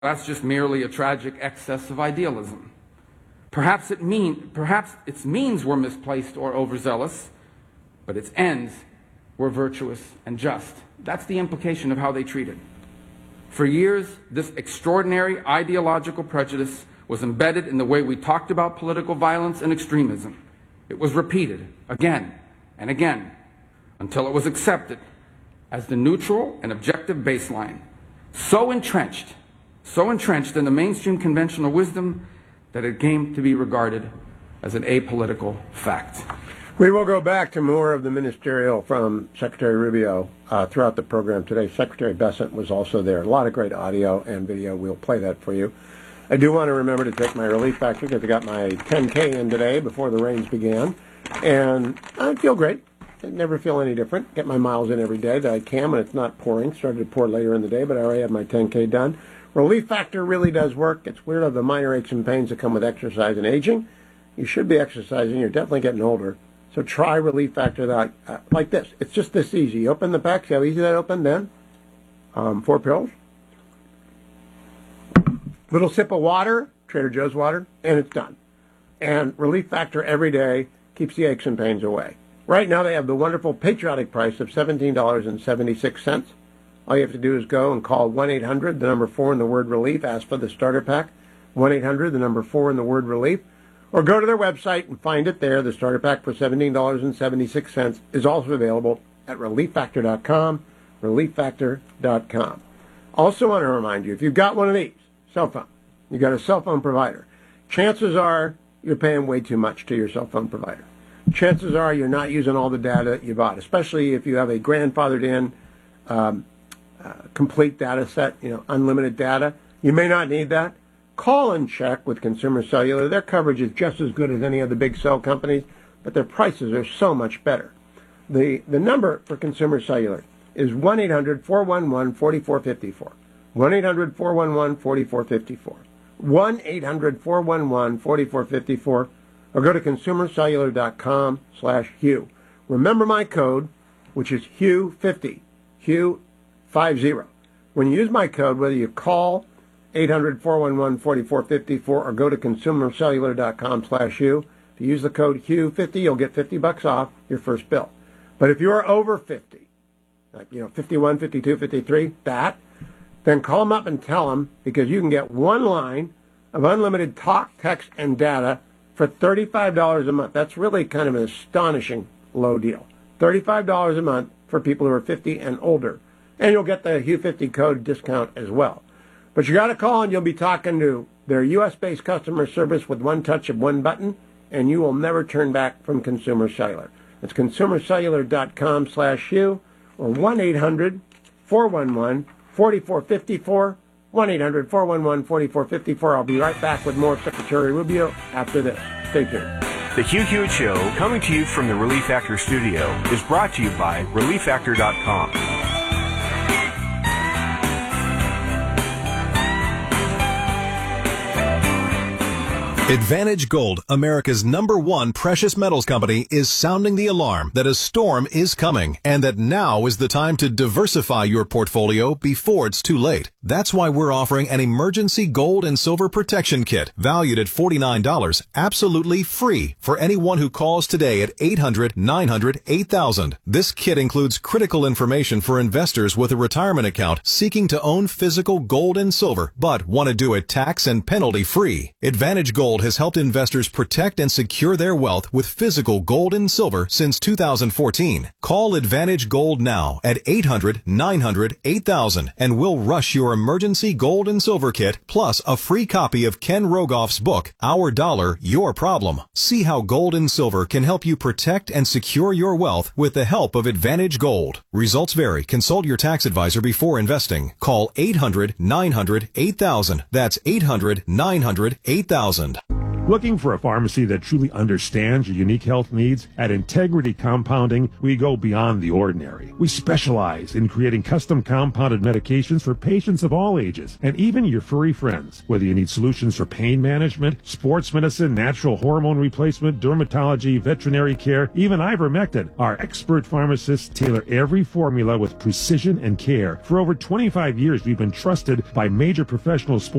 That's just merely a tragic excess of idealism. Perhaps its means were misplaced or overzealous, but its ends were virtuous and just. That's the implication of how they treated. For years, this extraordinary ideological prejudice was embedded in the way we talked about political violence and extremism. It was repeated again and again until it was accepted as the neutral and objective baseline, so entrenched in the mainstream conventional wisdom that it came to be regarded as an apolitical fact. We will go back to more of the ministerial from Secretary Rubio throughout the program today. Secretary Bessent was also there. A lot of great audio and video. We'll play that for you. I do want to remember to take my relief factor because I got my 10K in today before the rains began. And I feel great. I never feel any different. Get my miles in every day that I can when it's not pouring. Started to pour later in the day, but I already had my 10K done. Relief factor really does work. It's weird of the minor aches and pains that come with exercise and aging. You should be exercising. You're definitely getting older. So try Relief Factor like this. It's just this easy. You open the pack. See how easy that opened then? 4 pills. Little sip of water, Trader Joe's water, and it's done. And Relief Factor every day keeps the aches and pains away. Right now they have the wonderful patriotic price of $17.76. All you have to do is go and call 1-800, the number 4 and the word relief. Ask for the starter pack. 1-800, the number 4 and the word relief. Or go to their website and find it there. The starter pack for $17.76 is also available at relieffactor.com, relieffactor.com. Also want to remind you, if you've got one of these, cell phone, you've got a cell phone provider, chances are you're paying way too much to your cell phone provider. Chances are you're not using all the data you bought, especially if you have a grandfathered in complete data set, unlimited data. You may not need that. Call and check with Consumer Cellular. Their coverage is just as good as any of the big cell companies, but their prices are so much better. The number for Consumer Cellular is 1-800-411-4454. 1-800-411-4454. 1-800-411-4454. Or go to consumercellular.com/Hugh. Remember my code, which is Hugh50. Hugh50. When you use my code, whether you call 800-411-4454 or go to consumercellular.com/Hugh. If you use the code Hugh50, you'll get $50 off your first bill. But if you are over 50, like 51, 52, 53, then call them up and tell them, because you can get one line of unlimited talk, text, and data for $35 a month. That's really kind of an astonishing low deal. $35 a month for people who are 50 and older. And you'll get the Hugh50 code discount as well. But you got to call and you'll be talking to their U.S.-based customer service with one touch of one button, and you will never turn back from Consumer Cellular. It's consumercellular.com/Hugh or 1-800-411-4454. 1-800-411-4454. I'll be right back with more Secretary Rubio after this. Stay tuned. The Hugh Hewitt Show, coming to you from the Relief Factor studio, is brought to you by ReliefFactor.com. Advantage Gold, America's #1 precious metals company, is sounding the alarm that a storm is coming and that now is the time to diversify your portfolio before it's too late. That's why we're offering an emergency gold and silver protection kit valued at $49, absolutely free for anyone who calls today at 800-900-8000. This kit includes critical information for investors with a retirement account seeking to own physical gold and silver but want to do it tax and penalty free. Advantage Gold has helped investors protect and secure their wealth with physical gold and silver since 2014. Call Advantage Gold now at 800-900-8000 and we'll rush your emergency gold and silver kit plus a free copy of Ken Rogoff's book, Our Dollar, Your Problem. See how gold and silver can help you protect and secure your wealth with the help of Advantage Gold. Results vary. Consult your tax advisor before investing. Call 800-900-8000. That's 800-900-8000. Looking for a pharmacy that truly understands your unique health needs? At Integrity Compounding, we go beyond the ordinary. We specialize in creating custom compounded medications for patients of all ages, and even your furry friends. Whether you need solutions for pain management, sports medicine, natural hormone replacement, dermatology, veterinary care, even ivermectin, our expert pharmacists tailor every formula with precision and care. For over 25 years, we've been trusted by major professional sports